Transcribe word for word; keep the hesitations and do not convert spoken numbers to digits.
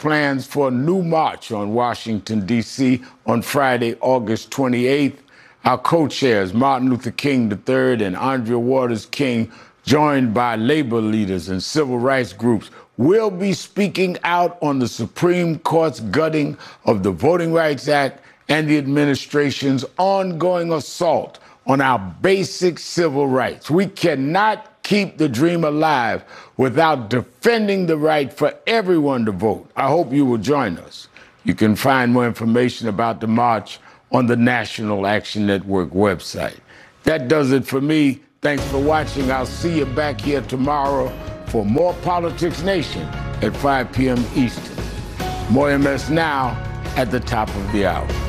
plans for a new march on Washington, D C on Friday, August twenty-eighth. Our co-chairs, Martin Luther King the third and Andrea Waters King, joined by labor leaders and civil rights groups, will be speaking out on the Supreme Court's gutting of the Voting Rights Act and the administration's ongoing assault on our basic civil rights. We cannot keep the dream alive without defending the right for everyone to vote. I hope you will join us. You can find more information about the march on the National Action Network website. That does it for me. Thanks for watching. I'll see you back here tomorrow for more Politics Nation at five p m Eastern. More M S Now at the top of the hour.